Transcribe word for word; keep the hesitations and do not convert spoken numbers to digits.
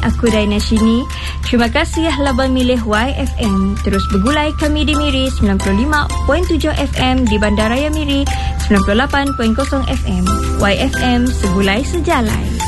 aku Daina Shini. Terima kasih Laban milih Y F M. Terus bergulai kami di Miri sembilan puluh lima perpuluhan tujuh F M, di Bandaraya Miri sembilan puluh lapan perpuluhan kosong F M. Y F M, segulai sejalan.